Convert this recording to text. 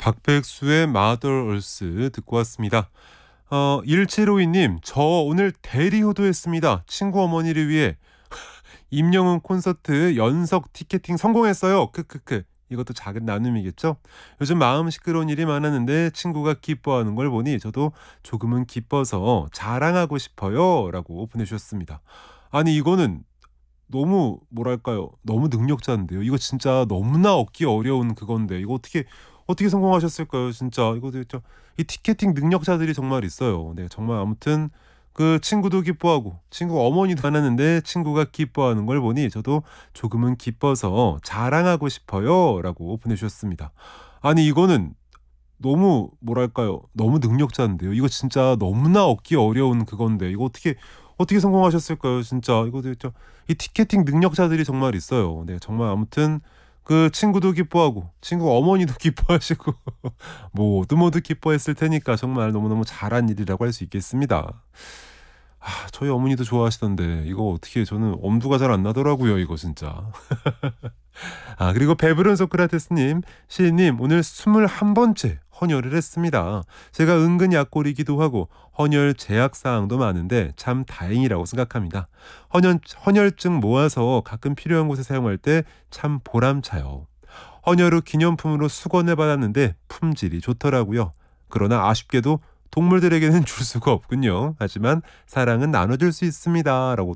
박백수의 Mother Earth 듣고 왔습니다. 1752님, 저 오늘 대리효도했습니다. 친구 어머니를 위해 임영웅 콘서트 연석 티켓팅 성공했어요. 크크크. 이것도 작은 나눔이겠죠? 요즘 마음 시끄러운 일이 많았는데 친구가 기뻐하는 걸 보니 저도 조금은 기뻐서 자랑하고 싶어요. 라고 보내주셨습니다. 아니, 이거는 너무 뭐랄까요? 너무 능력자인데요. 이거 진짜 너무나 얻기 어려운 그건데 이거 어떻게 성공하셨을까요? 진짜 이거 진짜 이 티켓팅 능력자들이 정말 있어요. 네, 정말 아무튼 그 친구도 기뻐하고 친구 어머니도 많았는데 친구가 기뻐하는 걸 보니 저도 조금은 기뻐서 자랑하고 싶어요라고 보내주셨습니다. 아니, 이거는 너무 뭐랄까요? 너무 능력자인데요. 이거 진짜 너무나 얻기 어려운 그건데 이거 어떻게 성공하셨을까요? 진짜 이거 진짜 이 티켓팅 능력자들이 정말 있어요. 네, 정말 아무튼 그 친구도 기뻐하고 친구 어머니도 기뻐하시고 모두 기뻐했을 테니까 정말 너무너무 잘한 일이라고 할 수 있겠습니다. 저희 어머니도 좋아하시던데 이거 어떻게 저는 엄두가 잘 안 나더라고요, 이거 진짜. 그리고 배부른 소크라테스님, 시인님, 오늘 21번째 헌혈을 했습니다. 제가 은근 약골이기도 하고 헌혈 제약사항도 많은데 참 다행이라고 생각합니다. 헌혈증 모아서 가끔 필요한 곳에 사용할 때 참 보람차요. 헌혈 후 기념품으로 수건을 받았는데 품질이 좋더라고요. 그러나 아쉽게도 동물들에게는 줄 수가 없군요. 하지만 사랑은 나눠줄 수 있습니다. 라고